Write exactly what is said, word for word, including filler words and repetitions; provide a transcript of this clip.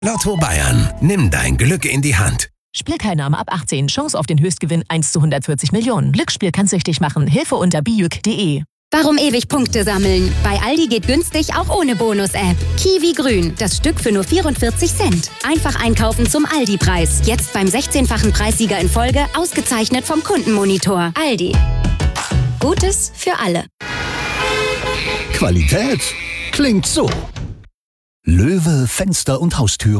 Lotto Bayern, nimm dein Glück in die Hand. Spielteilnahme ab achtzehn. Chance auf den Höchstgewinn eins zu hundertvierzig Millionen. Glücksspiel kann süchtig machen. Hilfe unter bijuk punkt de. Warum ewig Punkte sammeln? Bei Aldi geht günstig auch ohne Bonus-App. Kiwi Grün, das Stück für nur vierundvierzig Cent. Einfach einkaufen zum Aldi-Preis. Jetzt beim sechzehnfachen Preissieger in Folge, ausgezeichnet vom Kundenmonitor. Aldi. Gutes für alle. Qualität klingt so. Löwe Fenster und Haustür.